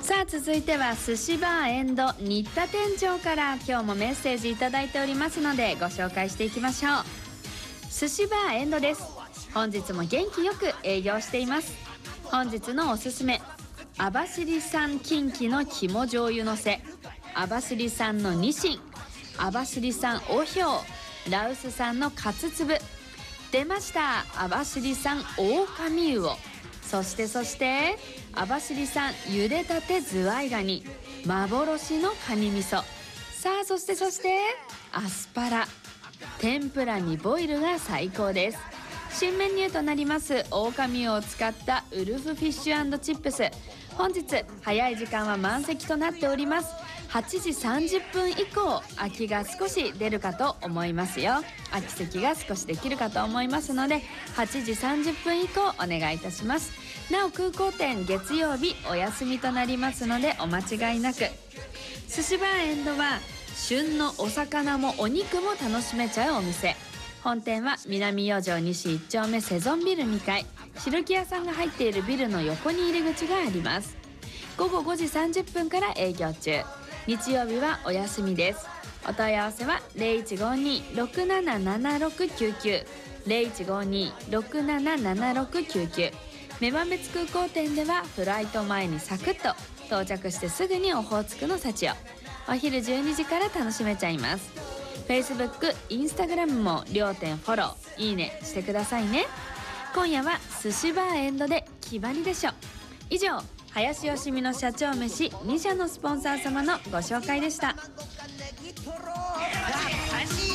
さあ続いては寿司バーエンド新田店長から今日もメッセージいただいておりますのでご紹介していきましょう。寿司バーエンドです。本日も元気よく営業しています。本日のおすすめ、網走産キンキの肝醤油のせ、網走産のニシン、網走産オヒョウ、ラウス産のカツ粒、出ました網走産オオカミウオ、そして網走産茹でたてズワイガニ、幻のカニ味噌、さあそしてアスパラ、天ぷらにボイルが最高です。新メニューとなりますオオカミウオを使ったウルフフィッシュ&チップス、本日早い時間は満席となっております。8時30分以降空きが少し出るかと思いますよ。空き席が少しできるかと思いますので8時30分以降お願いいたします。なお空港店月曜日お休みとなりますのでお間違いなく。寿司バーエンドは旬のお魚もお肉も楽しめちゃうお店。本店は南四条西1丁目セゾンビル2階、白木屋さんが入っているビルの横に入り口があります。午後5時30分から営業中。日曜日はお休みです。お問い合わせは 0152-677699 0152-677699。女満別空港店ではフライト前にサクッと到着してすぐにオホーツクの幸をお昼12時から楽しめちゃいます。 Facebook、Instagram も両店フォロー、いいねしてくださいね。今夜は寿司バーエンドで決まりでしょ。以上、林よしみの社長飯2社のスポンサー様のご紹介でした。